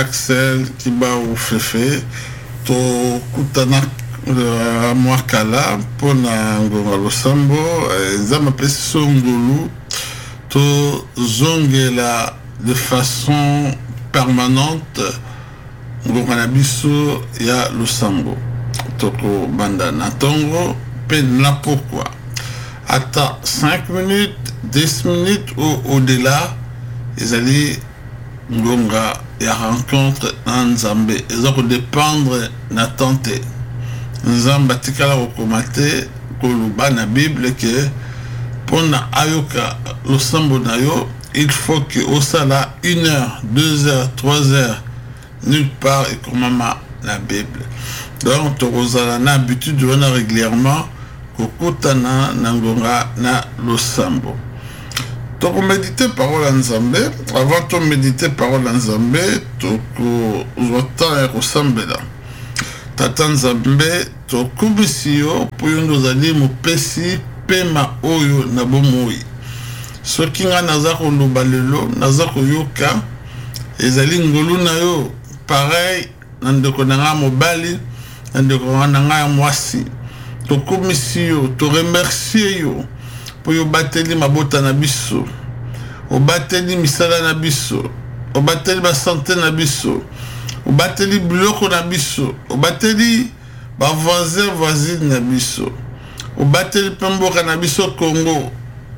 Axel Kiba ou Fefe to kutana mwakala pona ngonga losambo zama pesi songulu to zongela de façon permanente ngonga na biso ya losambo toko banda na tongo pe na pourquoi ata 5 minutes 10 minutes ou au-delà ezali ngonga ya rencontre na Nzambe ezako dépendre na tante Nzamba tikala kokomate koluba na Bible que pona ayoka losambo na yo il faut que osala 1 heure 2 heures 3 heures nulle part et comme la Bible donc tozala na habitude de voir régulièrement kokutana na ngonga na losambo donc méditer parole en Nzambe avant de méditer parole en Nzambe toko zota ekosambela tata Nzambe tokubisi yo po yo ndozali mopesi pema oyo na bomoi soki nga naza koloba lelo naza koyoka ezali ngolu na yo pareil na ndeko na nga mobali na ndeko na nga mwasi tokubisi yo to remercier yo po yo bateli mabota na biso obateli misala na biso obateli ba santé na biso obateli biloko na biso obateli ba voisine na biso obateli pemboka na biso Congo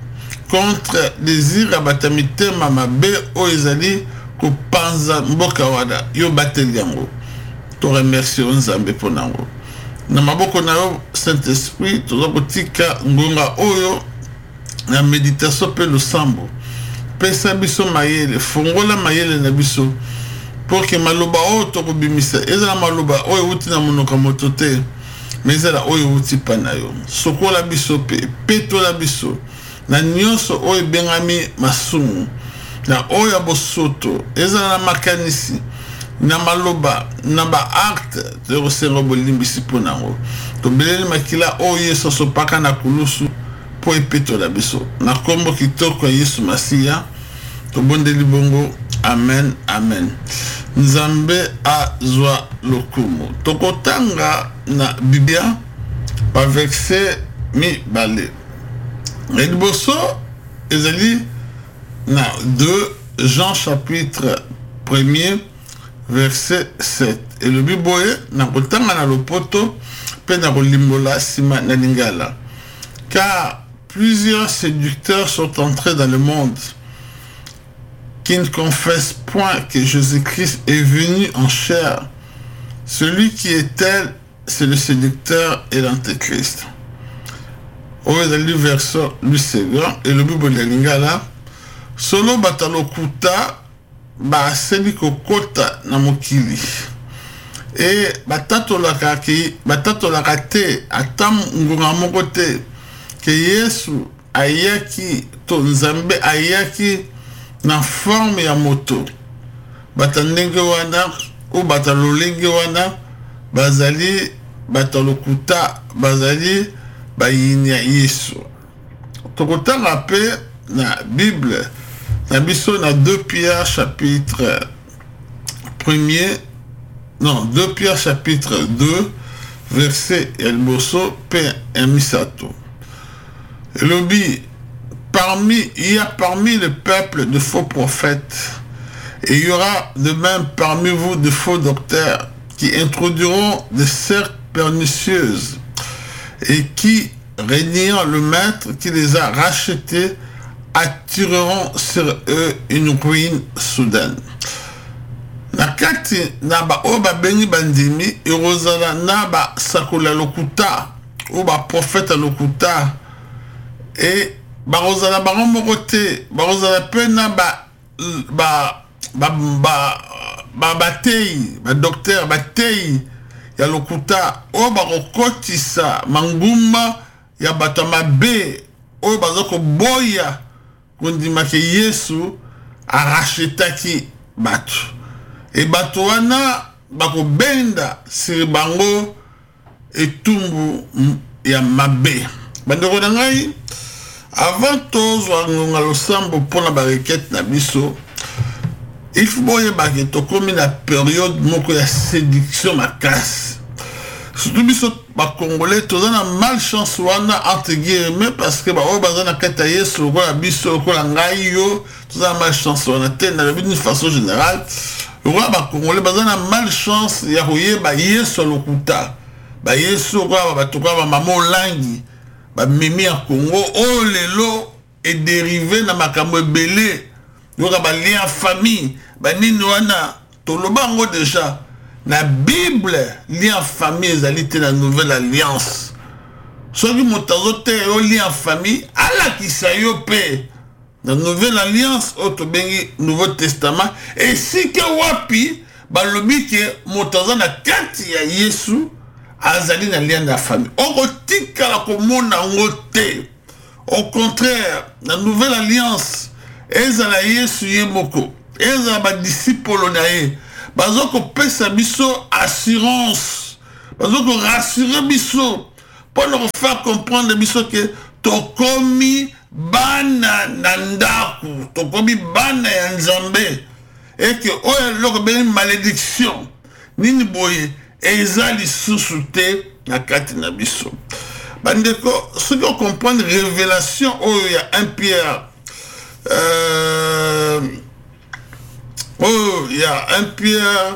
contre désir abatamitema mabe o ezali kopanza mboka wada yo bateli yango to remercier Nzambe ponango na maboko na yo Saint-Esprit toza kotika ngonga oyo na méditation pe losambo pesa biso mayele fongola mayele na biso pour que maloba o to kobimisa ezala maloba oyo uti na monoka moto te mais ezala oyo uti pa na yo sokola biso pe petola biso na nyonso oyo bengami masumu na oyo bosoto ezala na makanisi na maloba na ba acte de resengo bolimbisi ponango to beleli makila oyo yeso sopaka na kulusu po epetola biso na kombo kitoko ya Yesu Masiya to bondeli bongo amen amen Nzambe azwa lokumu tokotanga na Biblia pa verset mibale liboso ezali na 2 Jean chapitre 1er verset 7 et le biboye na kotanga na lopoto pe na kolimbola sima na lingala car plusieurs séducteurs sont entrés dans le monde qui ne confessent point que Jésus-Christ est venu en chair. Celui qui est tel, c'est le séducteur et l'antéchrist. Au verset du second et le Bible de Lingala, solo batalokuta ba seli kokota na mokili. Et batatolaka te atam ngonga moko te que Yesu ayaki to Nzambe ayaki na forme ya moto batandenge wana ou batalolenge wana bazali batalokuta bazali bayini ya Yesu tokotanga pe na Bible na biso na 2 Pierre chapitre 1er non 2 Pierre chapitre 2 verset elboso pe emisato Elobi il y a parmi le peuple de faux prophètes et il y aura de même parmi vous de faux docteurs qui introduiront des sectes pernicieuses et qui, régnant le maître qui les a rachetés, attireront sur eux une ruine soudaine. Nakati naba oba beni bandimi irozala naba sakola lokuta oba prophète lokuta et barozala baromoko te barozala pe na batei badokter batei ya lokuta oyo bakokotisa mangumba ya bato mabe oyo baza koboya kondima ke Yesu arachetaki bato e bato wana bakobenda siri bango etumbu ya mabe bandeko na ngai avant tozwa ngonga losambo mpona barequête na biso il faut que tu comme une période de séduction ma casse. Surtout biso ba congolais tous en malchance wana entre guillemets parce que ba o bazana kataye sur la biso ko la ngai yo tous en malchance wana tena d'une façon générale roi ba congolais bazana malchance ya royer ba yeso lokuta ba yeso ko ba toka ba mamo langi ba mimi en Congo oh lelo est dérivé na makambo belé yo ba lien famille ba nini wana to lobango déjà. La Bible, lien famille, c'est la nouvelle alliance. Ce qui est lien famille, Allah qui s'ayope. La nouvelle alliance, autre Nouveau Testament. Et si que wapi, balobi que motazo na kati ya Yesu, azali na lien de famille. Orotika la komona ngote. Au contraire, la nouvelle alliance, ezala Yesu yemoko. Ezala ba disciple nae. Bazoko pesa biso assurance. Bazoko rassurer biso. Pour nous faire comprendre biso que tokomi bana nandaku. Tokomi bana ya nzambe. Et que oye loko beni malédiction. Nini boye. Ezali sous-souté na kati na biso. Bandeko, ceux qui comprennent révélation, oh il y a 1 Pierre. Oh, il y a 1 Pierre,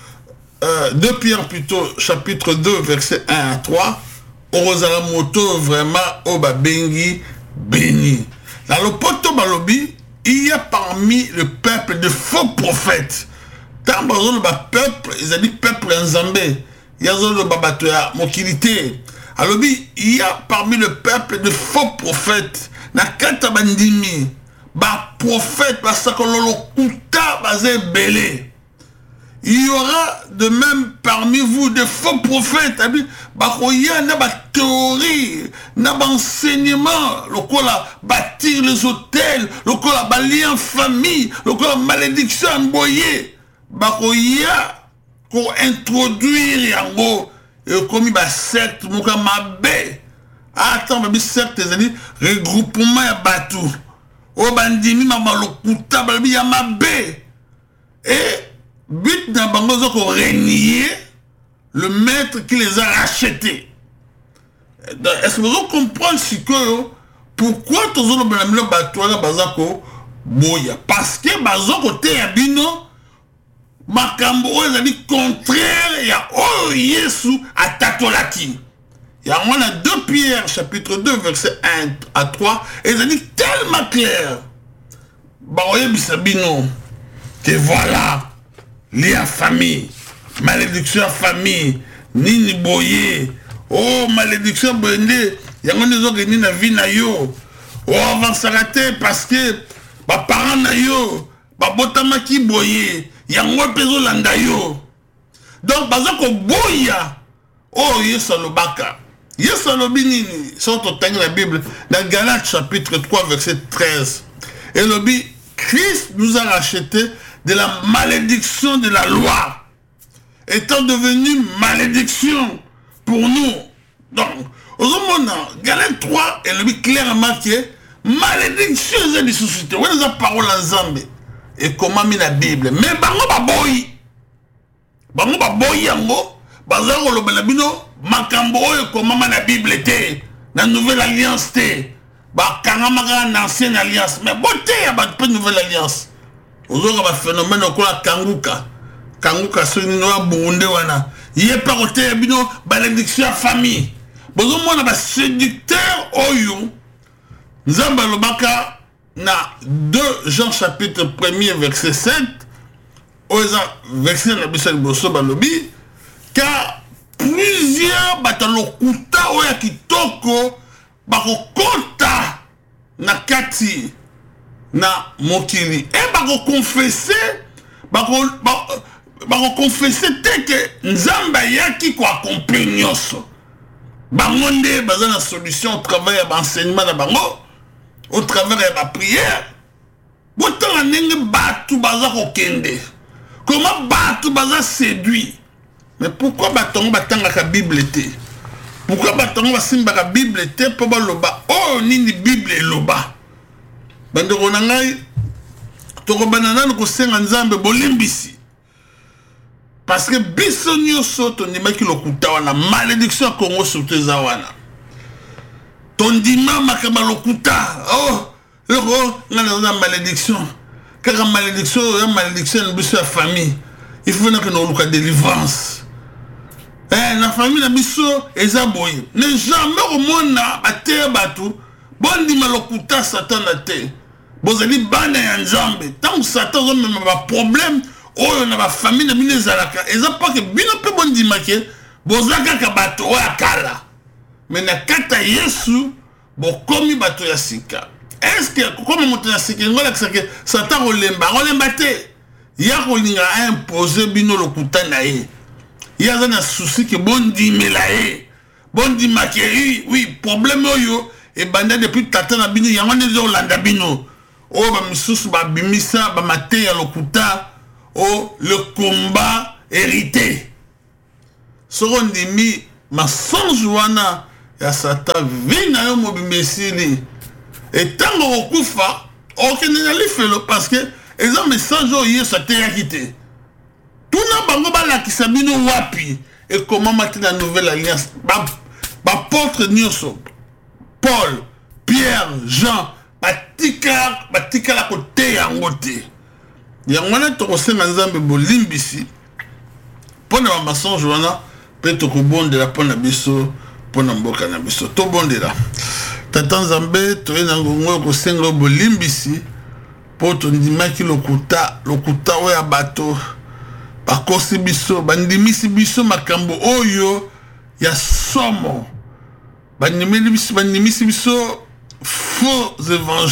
2 Pierre plutôt, chapitre 2, verset 1 à 3. Orozala moto vraiment oba bengi béni. Dans le poto balobi, il y a parmi le peuple de faux prophètes. Tant que le peuple, ils ont dit peuple en Zambé. Il y a le babatoya mokilité. Alobi, il y a parmi le peuple de faux prophètes. Na kata bandimi. Ba prophète, ba sakololo kuta, ba belé. Il y aura de même parmi vous des faux prophètes. Ba koya na ba théorie, na ba enseignement, le kola bâtir les hôtels, le kola ba lien famille, le kola malédiction emboyé. Ba koya ko introduire yango et comme ba secte muka mabe. Attends, ba secte c'est-à-dire regroupement ya batou. O bandimi mama lokuta balbi ya mabe. Et but na bango zoko renier le maître qui les a rachetés. Est-ce que vous comprenez ce que pourquoi tous les gens batouana bazako boya parce que bazoko te yabino makambo ezali contraire ya oh Yesu atatolaki. Il y a 2 Pierre, chapitre 2, verset 1 à 3, et ça dit tellement clair. Baroye bisabino, que voilà, lien famille, malédiction famille, nini boye, oh malédiction boye, yango nezo geni na vie na yo, oh avansarate parce que, ba parents na yo, ba botamaki boye, yango pezo landa yo. Donc, bazako boya, oh yeso lobaka. Yes, Alobini, sont au temps de la Bible, dans Galates chapitre 3, verset 13. Et l'obi, Christ nous a racheté de la malédiction de la loi, étant devenu malédiction pour nous. Donc, au moment, Galates 3, et l'obi clairement que malédiction est des sociétés. Où est la parole en Zambie? Et comment mis la Bible? Mais bango baboy. Bango baboy yango. Bazaro lo balabino. Makambo oyo komama na Bible te na nouvelle alliance te ba kangamaka na ancienne alliance mais bote ya ba nouvelle alliance ozoka ba phénomène ko la kanguka so ni no bunde wana yé pa côté bino malédiction famille bozo mona ba séducteur oyo nzamba lobaka na 2 Jean chapitre 1er verset 7 oza verset na bisal boso balobi car plusieurs batalokuta oya kitoko bako kota na kati na mokili et bako confesser te que nzamba yaki ko accomplir nyonso bango nde baza na solution au travers ya enseignement na bango au travers ya ba prière botanga ndenge batu baza kokende comment batu baza séduit. Mais pourquoi batongo batanga ka Bible te? Pourquoi batongo basimba ka Bible te po ba loba oh nini Bible loba? Bande ronangai tokobana na kosenga nzambe bolimbisi parce que biso nyonso tondimaki lokuta wana malédiction ya Congo surtout eza wana tondima makaba lokuta loko ngana na malédiction kaka malédiction ya malédiction na biso ya famille il faut que nous oluka délivrance na famille na biso eza boye ne jamais omona bateya bato bondima lokuta satan na te bozali bana ya nzambe tango satan ozomema baproblème oyo na bafamille na bino ezalaka eza pake bino mpe bondima ke boza kaka bato oyo akala me na kata yesu bokomi bato ya sika eske kokoma moto ya sika ngo lakisa ke satan olemba te ya kolinga impose bino lokuta na ye ya aza na souci ke bondimela ye bondima ke oui problème oyo ebanda depuis tata na bino yango nde ezolanda bino oyo bamisusu babimisa bamate ya lokuta le combat hérité soko ndimi masonge wana ya satan vi na yo mobimesili etango okufa okende na lifelo parce que eza message oyo yesu ateyaki te tuna bango balakisa bino wapi ekomama te na nouvelle alliance baportre nyonso Paul, Pierre, Jean batikala kote yango te yango wana tokosenga nzambe bolimbisi mpona bamasonge wana mpe tokobondela mpona biso mpona mboka na biso tobondela tata nzambe toye na ngongo oyo kosenga bolimbisi mpo tondimaki lokuta oyo ya bato bakosi biso bandimisi biso makambo oyo ya somo bandimisi biso faux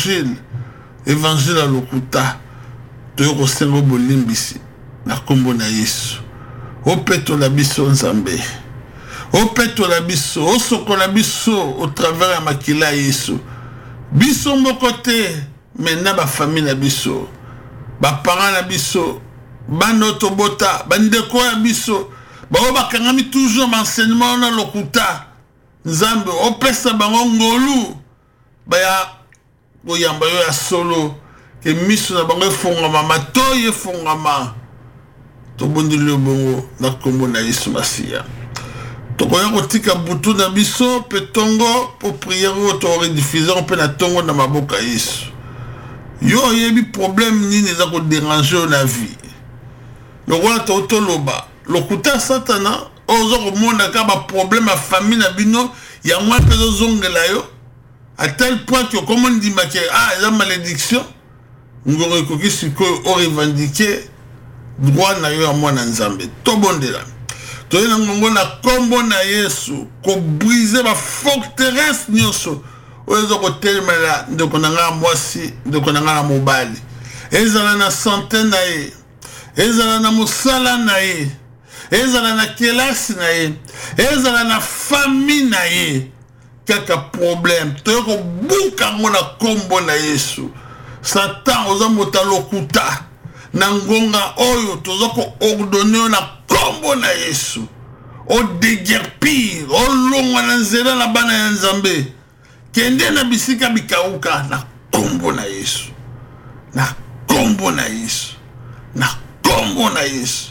évangile ya lokuta toye kosenga bolimbisi na kombo na yesu opetola biso nzambe opetola biso osokola biso au travers ya makila ya yesu biso moko te mena bafamille na biso baparent na biso bana oyo tobota bandeko ya biso bao bakangami toujours baenseignement na lokuta nzambe opesa bango ngolu baya koyamba yo ya solo ke miso na bango efongama matoyi efongama tobondeli yo bongo na kombo na yesu masiya tokoya kotika butu na biso mpe tongo po priere oyo torediffuser mpe na tongo na maboka yesu yo oyebi problème nini eza koderange yo na vie lokola totoloba lokuta satana ozo komona ka baproblème ya famille na bino yango mpe ezozongela yo à tel point que comme on dit eza malédiction ngoro ekoki sikoyo orevendike droit na yo ya mwana nzambe tobondela toye na ngongo na kombo na yesu kobrise baforteresse nyonso oyo eza kotelemela ndeko na nga mwasi ndeko na nga na mobali ezala na sante na ye ezala na mosala na ye ezala na kelasi na ye ezala na famille na ye kaka problème toye kobuka yango na kombo na yesu satan oza moto lokuta na ngonga oyo toza koordone yo na kombo na yesu odeguerpir olongwa na nzela na bana ya nzambe kende na bisika bikauka na kombo na yesu na kombo na yesu na kombo na yesu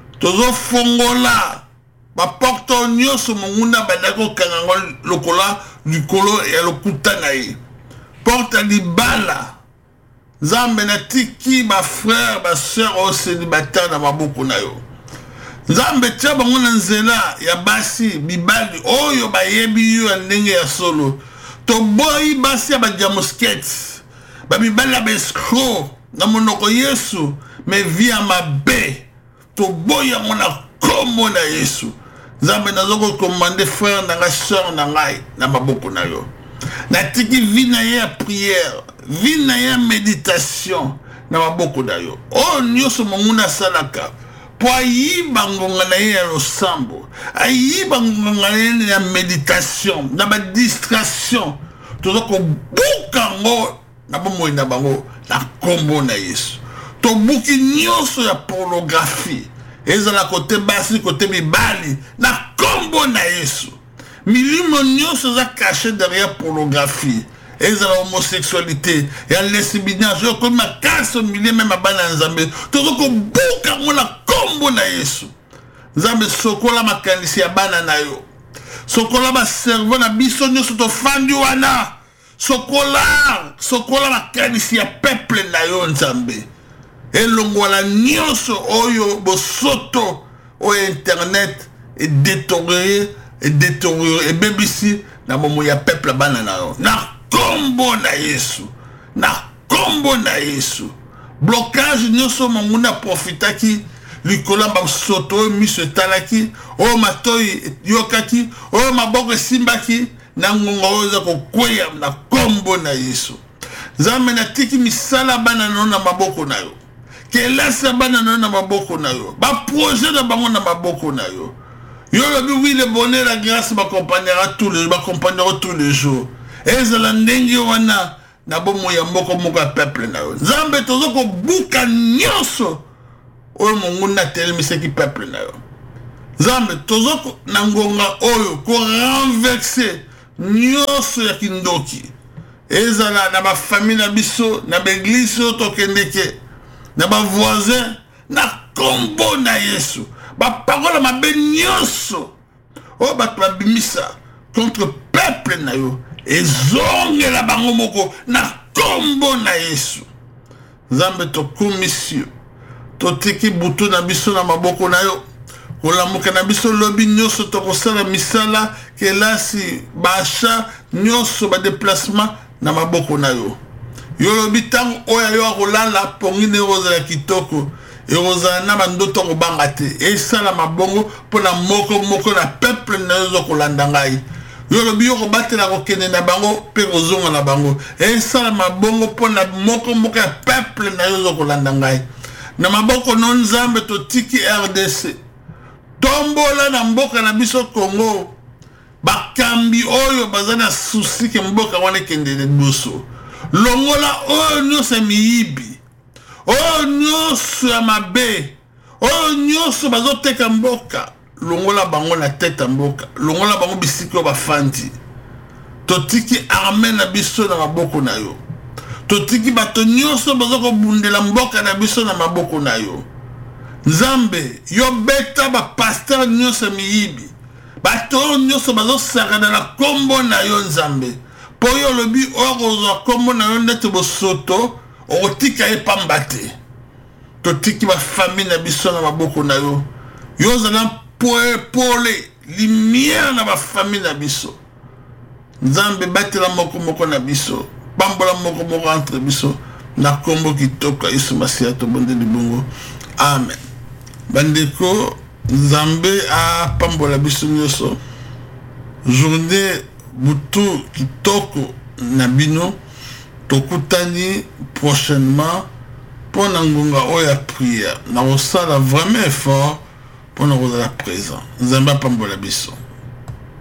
tozofongola baporte nyonso mongunda bandaki kokanga ngo lokola likolo ya lokuta na ye porte libala nzambe natiki bafrère basœur oyo célibataire na maboko na yo nzambe tia bango na nzela ya basi bibali oyo bayebi yo ya ndenge ya solo toboyi basi ya badiamoskete babibali ya baescro na monoko yesu me vi ya mabe toboyi yango na kombo na yesu nzambe nazokokomande frère na ngai sœur na ngai na maboko na yo natiki vi na ye ya prière vi na ye ya méditation na maboko na yo oyo nyonso monguna asalaka po ayiba ngonga na ye ya losambo ayiba ngonga na ye ya méditation na badistraction toza kobuka ngo na bomoi na bango na kombo na yesu tobuki nyonso ya pornographie ezala kote basi kote mibali na kombo na yesu milimo nyonso eza caché derrière pornographie ezala homosexualité ya lesbianisme yo comme makasi milieu même abana nzambe tozo ko buka ngona kombo na Yesu nzambe sokola makanisi ya bana na yo sokola ba servo na biso nyonso to fandi wana sokola makanisi ya peuple na yo nzambe elongola nyonso oyo bosoto oyo internet et détérioré et bebisi na momo ya peuple bana na yo na kombo na Yesu blocage nyonso monguna profitaki likola ba soto miso talaki o matoi yokaki o maboko simbaki na ngongo oza ko kweya na kombo na Yesu nzambe na tiki misala bana na maboko na yo kelasa bana na maboko na yo ba projet na bango na maboko na yo yo lobi oui le bonheur la grâce m'accompagnera tous les jours ezala ndenge wana na bomo ya moko peuple na yo nzambe tozo ko buka nyonso oyo monguna telemiseki peuple na yo nzambe tozo ko na ngonga oyo ko renverser nyonso ya kindoki ezala na ba famille na biso na ba église to kendeke na ba voisin na kombo na Yesu ba parole mabe nyonso o ba bimisa contre peuple na yo ezongela bango moko na kombo na Yesu nzambe to komisio to tiki butu na biso na maboko na yo kolamuka na biso lobi nyonso to kosala misala kelasi basha nyonso ba déplacement na maboko na yo yo lobi tango oya yo akolala pongine roza ya kitoko eroza na bandoto kobanga te esala mabongo pona moko na peuple na yo kolanda ngai yo lobi yo kobatela kokende na bango pe kozonga na bango esala mabongo pona moko ya peuple na yo kolanda ngai na maboko non nzambe to tiki RDC tombola na mboka na biso Congo bakambi oyo bazana susi ke mboka wana kende boso longola oyo nyonso miyibi oyo nyonso ya mabe oyo nyonso bazoteka mboka longola bango na tete mboka longola bango bisiko bafandi totiki armée na biso na maboko na yo totiki bato nyonso bazoko bundela mboka na biso na maboko na yo nzambe yo beta ba pasteur nyonso miyibi bato nyonso bazosakana na kombo na yo nzambe po yo lobi okozwa kombo na yo ndete bosoto okotika ye pamba te totiki ba famille na biso na maboko na yo yo zala pole lumière na ba famille na biso nzambe batela moko na biso bambola moko entre biso na kombo kitoko Yesu Masiya to bonde libongo amen bandeko nzambe a pambola biso nyonso journée butu kitoko na bino tokutani prochainement pour na ngonga oya prière na osala vraiment effort pour na kozala présent nzambe a pambola biso